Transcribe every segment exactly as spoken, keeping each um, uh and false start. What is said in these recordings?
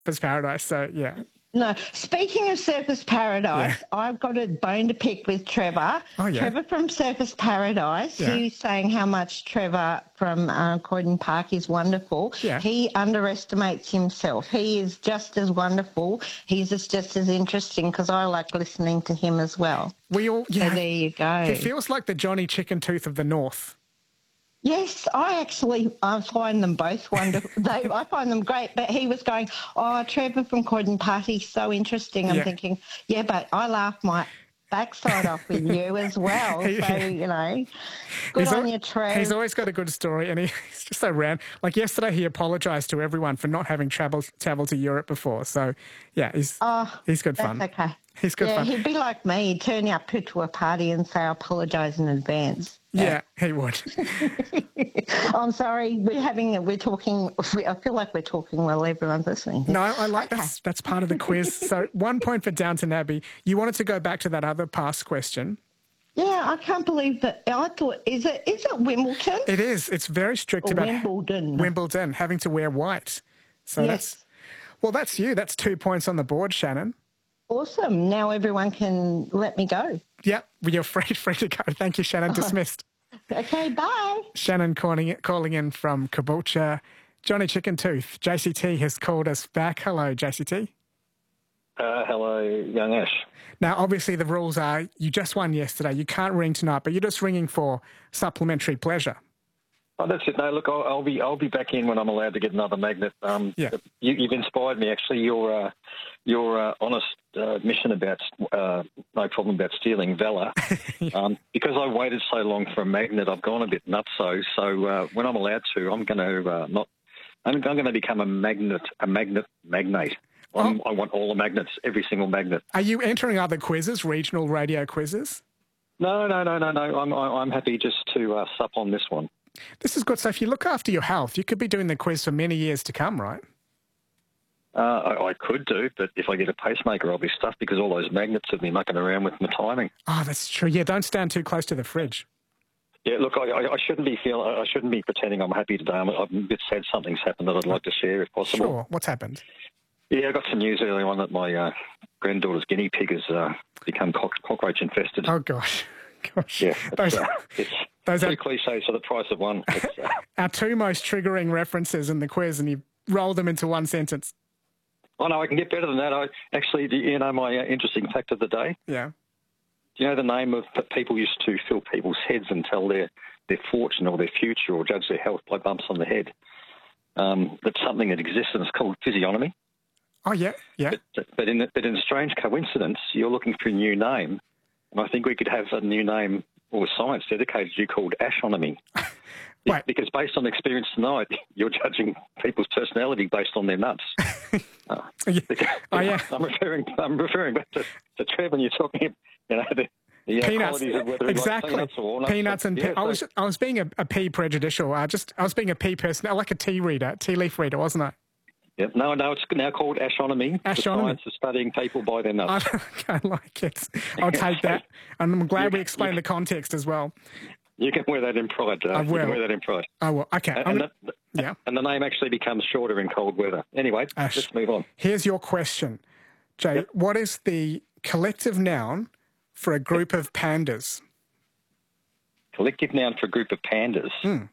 Surfers Paradise, so yeah. No, speaking of Surfers Paradise, Yeah. I've got a bone to pick with Trevor. Oh, yeah. Trevor from Surfers Paradise, Yeah. he was saying how much Trevor from uh, Croydon Park is wonderful. Yeah. He underestimates himself. He is just as wonderful. He's just, just as interesting because I like listening to him as well. We all, yeah. So there you go. He feels like the Johnny Chicken Tooth of the North. Yes, I actually I find them both wonderful. they, I find them great. But he was going, oh, Trevor from Croydon Party, so interesting. I'm Yeah. thinking, yeah, but I laugh my backside off with you as well. So, you know, good He's on al- you, Trev. He's always got a good story, and he, he's just so round. Like yesterday, he apologised to everyone for not having travelled travelled to Europe before. So, yeah, he's oh, he's good that's fun. okay. He's good yeah, fun. he'd be like me. He'd turn up to a party and say, I apologise in advance. Yeah, he would. I'm sorry, we're having, we're talking, I feel like we're talking while everyone's listening. No, I like that's that's part of the quiz. So one point for Downton Abbey. You wanted to go back to that other past question. Yeah, I can't believe that. I thought, is it is it Wimbledon? It is. It's very strict Or about Wimbledon. Wimbledon having to wear white. So Yes. that's well, that's you. That's two points on the board, Shannon. Awesome. Now everyone can let me go. Yep, you're free free to go. Thank you, Shannon. Dismissed. Okay, bye. Shannon calling calling in from Caboolture. Johnny Chicken Tooth, J C T has called us back. Hello, J C T. Uh, hello, young Ash. Now, obviously, the rules are you just won yesterday. You can't ring tonight, but you're just ringing for supplementary pleasure. Oh, that's it. No, look, I'll, I'll be I'll be back in when I'm allowed to get another magnet. Um, Yeah. you, you've inspired me. Actually, your uh, your uh, honest uh, admission about uh, no problem about stealing valor. um, because I waited so long for a magnet, I've gone a bit nutso. So uh, when I'm allowed to, I'm going to uh, not. I'm, I'm going to become a magnet, a magnet magnate. I'm, I want all the magnets, every single magnet. Are you entering other quizzes, regional radio quizzes? No, no, no, no, no. I'm I'm happy just to uh, sup on this one. This is good. So if you look after your health, you could be doing the quiz for many years to come, right? Uh, I, I could do, but if I get a pacemaker, I'll be stuffed because all those magnets have me mucking around with my timing. Oh, that's true. Yeah, don't stand too close to the fridge. Yeah, look, I, I, I shouldn't be feel, I shouldn't be pretending I'm happy today. I'm, I'm a bit sad something's happened that I'd like to share if possible. Sure. What's happened? Yeah, I got some news earlier on that my uh, granddaughter's guinea pig has uh, become cock, cockroach infested. Oh, gosh. Gosh. Yeah, Those, it's, uh, it's those two are cliches for the price of one. It's, uh, our two most triggering references in the quiz, and you roll them into one sentence. oh, no, I can get better than that. I Actually, do you know my uh, interesting fact of the day? Yeah. Do you know the name of that people used to fill people's heads and tell their, their fortune or their future or judge their health by bumps on the head? Um, that's something that exists and it's called physiognomy. Oh, yeah, yeah. But, but, in, but in a strange coincidence, you're looking for a new name, and I think we could have a new name or science dedicated to you called ashonomy. Wait. Because based on experience tonight, you're judging people's personality based on their nuts. uh, Yeah. because, Oh, yeah. I'm referring, I'm referring back to, to Trev when you're talking, you know, the, the uh, Peanuts, qualities of whether he exactly. likes peanuts or walnuts. Peanuts and yeah, pe- I was so- I was being a, a pea prejudicial. I just I was being a pea person, like a tea reader, tea leaf reader, wasn't I? Yep. No, no, it's now called ashonomy. The Ashonomy. science of studying people by their nuts. I don't like it. I'll take that, and I'm glad we explained the context as well. You can wear that in pride. Uh, I You will. can wear that in pride. Oh well, okay. I'm And gonna- the, yeah. and the name actually becomes shorter in cold weather. Anyway, Ash. let's move on. Here's your question, Jay. Yep. What is the collective noun for a group of pandas? Collective noun for a group of pandas. Hmm.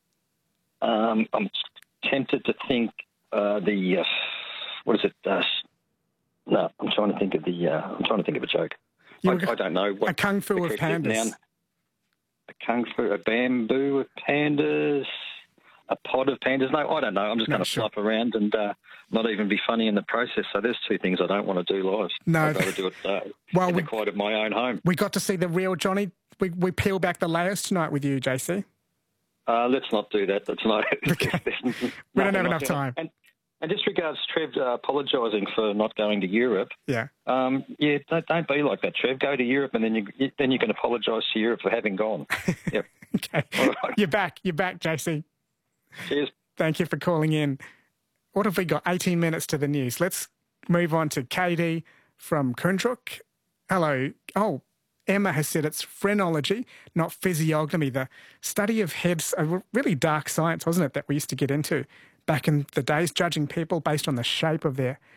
Um, I'm tempted to think uh, the uh, what is it? Uh, no, I'm trying to think of the. Uh, I'm trying to think of a joke. You I, were go- I don't know. What a kung fu the of collective pandas. noun- a kung fu, a bamboo of pandas, a pod of pandas. No, I don't know. I'm just No, going to sure. fluff around and uh, not even be funny in the process. So there's two things I don't want to do live. No. I'd rather do it uh, Well, in we- the quiet of my own home. We got to see the real Johnny. We we peel back the layers tonight with you, J C. Uh, let's not do that. That's not. Okay. We don't have enough time. And, and just regards Trev uh, apologising for not going to Europe. Yeah. Um, yeah, don't, don't be like that, Trev. Go to Europe, and then you then you can apologise to Europe for having gone. Yep. Okay. All right. You're back. You're back, J C. Cheers. Thank you for calling in. What have we got? eighteen minutes to the news. Let's move on to Katie from Kundruk. Hello. Oh, Emma has said it's phrenology, not physiognomy. The study of heads, a really dark science, wasn't it, that we used to get into back in the days, judging people based on the shape of their